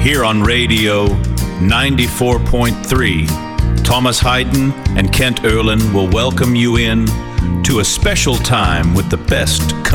Here on Radio 94.3, Thomas Hayden and Kent Erlin will welcome you in to a special time with the best